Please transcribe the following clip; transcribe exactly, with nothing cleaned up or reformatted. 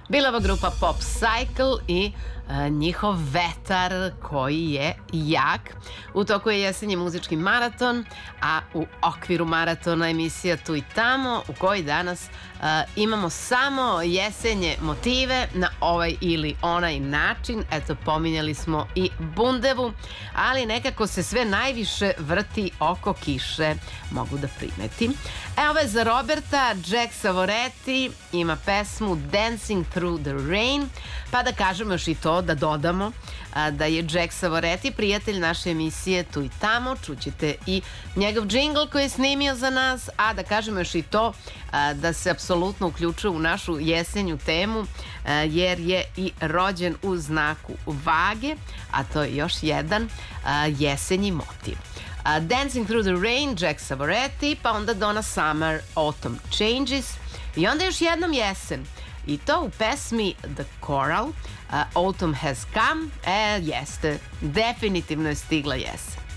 Bila ova grupa Pop Cycle i e, njihov vetar koji je jak. U toku je jesenji muzički maraton, a u okviru maratona emisija Tu i tamo, u kojoj danas e, imamo samo jesenje motive na ovaj ili onaj način. Eto, pominjali smo i bundevu, ali nekako se sve najviše vrti oko kiše, mogu da primetim. Evo je za Roberta, Jack Savoretti ima pesmu Dancing Through the Rain, pa da kažemo još i to, da dodamo a, da je Jack Savoretti prijatelj naše emisije Tu i tamo, čućete i njegov džingl koji je snimio za nas, a da kažemo još i to a, da se apsolutno uključuje u našu jesenju temu, a, jer je i rođen u znaku vage, a to je još jedan a, jesenji motiv. Uh, Dancing Through the Rain, Jack Savoretti, pa onda Donna Summer, Autumn Changes i onda još jednom jesen. I to u pesmi The Coral, uh, Autumn Has Come, e, jeste, definitivno je stigla jesen.